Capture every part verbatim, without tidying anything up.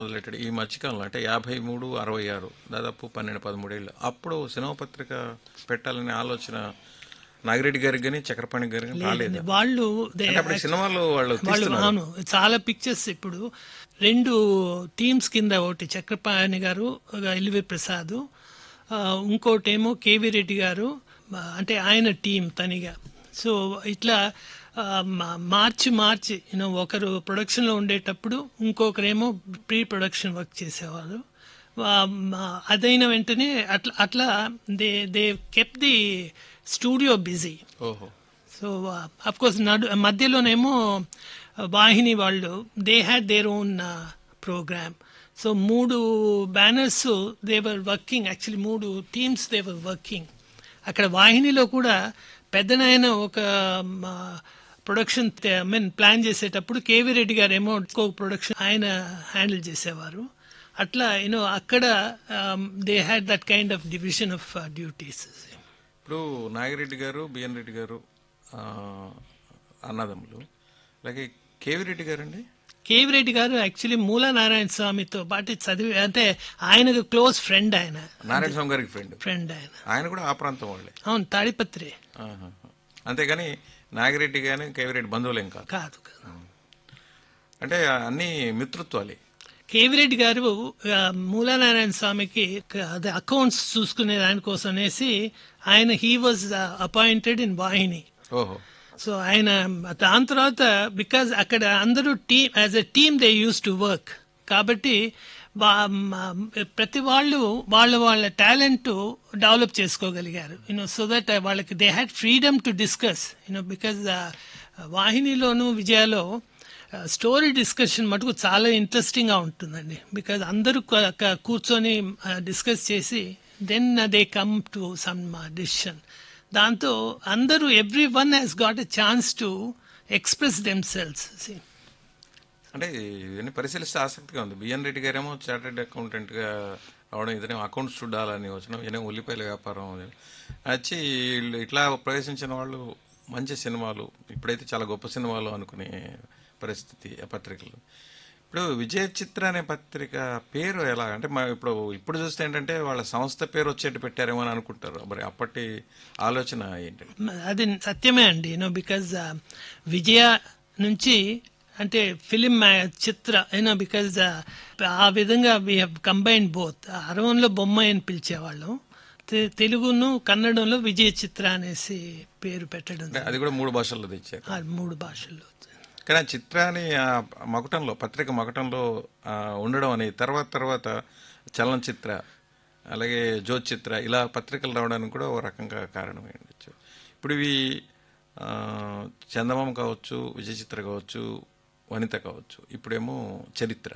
మొదలెట్టాడు ఈ మధ్యకాలంలో. అంటే యాభై మూడు అరవై ఆరు దాదాపు పన్నెండు పదమూడేళ్ళు. అప్పుడు సినిమా పత్రిక పెట్టాలనే ఆలోచన నాగిరెడ్డి గారికి కానీ చక్రపాణి గారికి కానీ రాలేదు. వాళ్ళు అంటే అప్పుడు సినిమాలు వాళ్ళు వాళ్ళు తీస్తున్నారు. అవును చాలా పిక్చర్స్ ఇప్పుడు రెండు టీమ్స్ కింద, ఒకటి చక్రపాణి గారు, ఎల్వి ప్రసాద్, ఆ, ఇంకోటేమో కేవీ రెడ్డి గారు, ఆ, అంటే ఆయన టీం తనిగా. సో ఇట్లా ఆ, మా- మార్చి మార్చి యూనో ఒకరు ప్రొడక్షన్లో ఉండేటప్పుడు ఇంకొకరేమో ప్రీ ప్రొడక్షన్ వర్క్ చేసేవారు. ఆ, మా- అదైన వెంటనే అట్లా అట్లా they they కెప్ the studio busy. ఓహో. సో అఫ్ కోర్స్ నడు మధ్యలోనేమో వాహిని వాళ్ళు they had their own programme. So మూడు బ్యానర్స్ దేవర్ వర్కింగ్, యాక్చువల్లీ మూడు టీమ్స్ దేవర్ వర్కింగ్. అక్కడ వాహినిలో కూడా పెద్దనైన ఒక ప్రొడక్షన్ ఐ మీన్ ప్లాన్ చేసేటప్పుడు కేవీ రెడ్డి గారు ఏమో ప్రొడక్షన్ ఆయన హ్యాండిల్ చేసేవారు. అట్లా యూనో అక్కడ they had that kind of division of duties. ఇప్పుడు నాగిరెడ్డి గారు, బిఎన్ రెడ్డి గారు ఆ, అన్నదమ్ములు. అలాగే కేవీ రెడ్డి గారు అండి. కేవీ రెడ్డి గారు యాక్చువల్లీ మూల నారాయణ స్వామితో పాటు చదివి, అంటే ఆయనకు క్లోజ్ ఫ్రెండ్, ఆయన నారాయణ స్వామి గారికి ఫ్రెండ్. ఫ్రెండ్ ఆయన. ఆయన కూడా ఆ ప్రాంతం వాళ్ళే. అవును, తాడిపత్రి. ఆహా. అంతేగాని నాగిరెడ్డి కానీ కేవీ రెడ్డి బంధువులేం కాదు. కాదు కాదు. అంటే అన్ని మిత్రుత్వాలే. కేవీ రెడ్డి గారు ఆ, మూల నారాయణ స్వామికి అదే అకౌంట్స్ చూసుకునే దానికోసం అనేసి ఆయన హీ వాజ్ అపాయింటెడ్ ఇన్ వాహిని. ఓహో. సో ఆయన దాని తర్వాత బికాజ్ అక్కడ అందరూ team as a team they use to work కాబట్టి వా- మా- ప్రతి వాళ్ళు వాళ్ళ వాళ్ళ talent develop చేసుకోగలిగారు you know. So that వాళ్ళకి they had freedom to discuss you know. Because వాహినిలోను విజయాలో story discussion మటుకు చాలా ఇంట్రెస్టింగ్గా ఉంటుందండి. బికాజ్ అందరూ క- క- కూర్చొని డిస్కస్ చేసి then they come to some decision. దాంతో అందరూ every one has got a chance to express them cells. అంటే ఇవన్నీ పరిశీలిస్తే ఆసక్తిగా ఉంది. బిఎన్ రెడ్డి గారేమో చార్టెడ్ అకౌంటెంట్ గా రావడం, ఇతనేమో అకౌంట్స్ చూడాలని వచ్చిన, ఈయన ఉల్లిపాయల వ్యాపారం వచ్చి వీళ్ళు ఇట్లా ప్రవేశించిన వాళ్ళు మంచి సినిమాలు, ఇప్పుడైతే చాలా గొప్ప సినిమాలు అనుకునే పరిస్థితి ఆ పత్రికలు. ఇప్పుడు విజయ చిత్ర అనే పత్రిక పేరు ఎలా అంటే మా ఇప్పుడు ఇప్పుడు చూస్తే ఏంటంటే వాళ్ళ సంస్థ పేరు వచ్చేట్టు పెట్టారేమో అని అనుకుంటారు. మరి అప్పటి ఆలోచన ఏంటంటే? అది సత్యమే అండి యూనో. బికాజ్ విజయ నుంచి అంటే ఫిలిం చిత్ర యూనో, బికాజ్ ఆ విధంగా we have combine both. అరవంలో Bommai అని పిలిచేవాళ్ళం, తె- తెలుగును కన్నడంలో విజయ చిత్ర అనేసి పేరు పెట్టడం. అంటే అది కూడా మూడు భాషల్లో తెచ్చారు. ఆ మూడు భాషల్లో. కానీ ఆ చిత్రాన్ని ఆ మకుటంలో, పత్రిక మకుటంలో ఆ, ఉండడం అనేది తర్వాత తర్వాత చలనచిత్ర, అలాగే జ్యోతిచిత్ర ఇలా పత్రికలు రావడానికి కూడా ఓ రకంగా కారణమై ఉండొచ్చు. ఇప్పుడు ఇవి ఆ, చందమామ కావచ్చు, విజయ చిత్ర కావచ్చు, వనిత కావచ్చు, ఇప్పుడేమో చరిత్ర.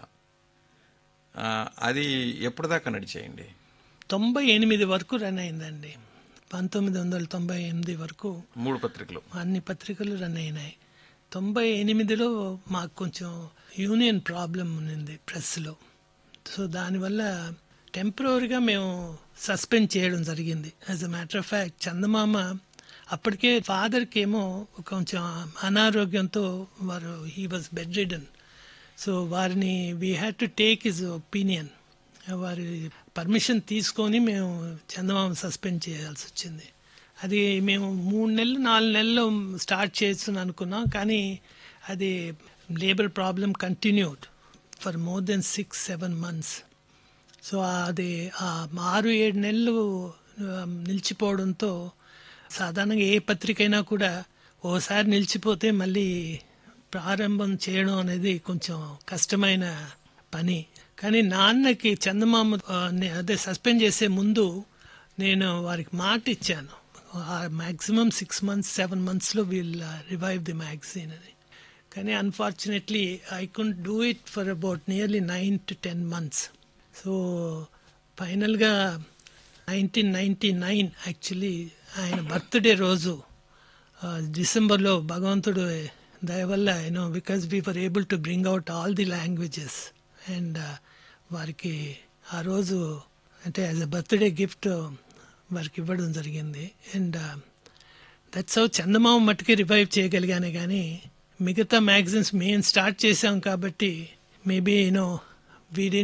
ఆ, అది ఎప్పటిదాకా నడిచేయండి? తొంభై ఎనిమిది వరకు రన్ అయిందండి. పంతొమ్మిది వందల తొంభై ఎనిమిది వరకు మూడు పత్రికలు అన్ని పత్రికలు రన్ అయినాయి. తొంభై ఎనిమిదిలో మాకు కొంచెం యూనియన్ ప్రాబ్లం ఉన్నింది ప్రెస్లో. సో దానివల్ల టెంపరీగా మేము సస్పెండ్ చేయడం జరిగింది. As a matter of fact చందమామ అప్పటికే ఫాదర్కి ఏమో కొంచెం అనారోగ్యంతో వారు he was bed ridden. So వారిని we had to take his opinion. వారి పర్మిషన్ తీసుకొని మేము చందమామ సస్పెండ్ చేయాల్సి వచ్చింది. అది మేము మూడు నెలలు నాలుగు నెలలు స్టార్ట్ చేస్తాను అనుకున్నాం, కానీ అది labour problem continued for more than six seven months. So అది ఆ ఆరు ఏడు నెలలు ఆ, నిలిచిపోవడంతో సాధారణంగా ఏ పత్రిక అయినా కూడా ఓసారి నిలిచిపోతే మళ్ళీ ప్రారంభం చేయడం అనేది కొంచెం కష్టమైన పని. కానీ నాన్నకి చందమామ ఆ, నే- అదే సస్పెండ్ చేసే ముందు నేను వారికి మాట ఇచ్చాను, మ్యాక్సిమం సిక్స్ మంత్స్ సెవెన్ మంత్స్లో విల్ రివైవ్ ది మ్యాగజైన్ అని. కానీ unfortunately I couldn't do it for about nearly nine to ten months. So ఫైనల్గా నైన్టీన్ నైంటీ నైన్ యాక్చువల్లీ ఆయన బర్త్డే రోజు ఆ, డిసెంబర్లో భగవంతుడు దయ వల్ల you know, because we were able to bring out all the languages and వారికి ఆ రోజు అంటే యాజ్ అ బర్త్డే గిఫ్ట్ వారికి ఇవ్వడం జరిగింది. అండ్ దట్స్ హౌ చందమామ మట్టుకి రివైవ్ చేయగలిగానే, కానీ మిగతా మ్యాగజైన్స్ మేము స్టార్ట్ చేసాం కాబట్టి మేబీ యూనో వీడి